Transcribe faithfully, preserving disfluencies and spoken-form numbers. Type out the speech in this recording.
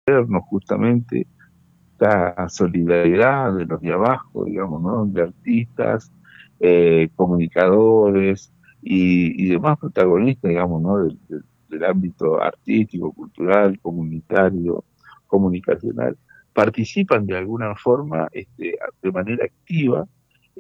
no, justamente esta solidaridad de los de abajo, digamos, ¿no? De artistas, eh, comunicadores y, y demás protagonistas, digamos, ¿no? Del, del- del ámbito artístico, cultural, comunitario, comunicacional, participan de alguna forma, este, de manera activa